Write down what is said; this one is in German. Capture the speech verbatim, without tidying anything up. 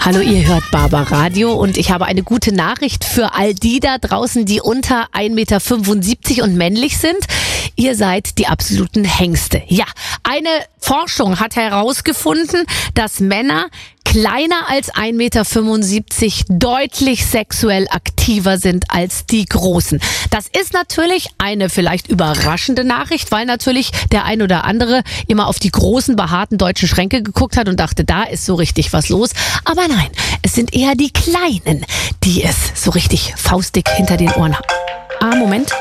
Hallo, ihr hört Barbaradio und ich habe eine gute Nachricht für all die da draußen, die unter ein Meter fünfundsiebzig und männlich sind. Ihr seid die absoluten Hengste. Ja, eine Forschung hat herausgefunden, dass Männer kleiner als ein Meter fünfundsiebzig deutlich sexuell aktiver sind als die Großen. Das ist natürlich eine vielleicht überraschende Nachricht, weil natürlich der ein oder andere immer auf die großen, behaarten deutschen Schränke geguckt hat und dachte, da ist so richtig was los. Aber nein, es sind eher die Kleinen, die es so richtig faustig hinter den Ohren haben. Ah, Moment.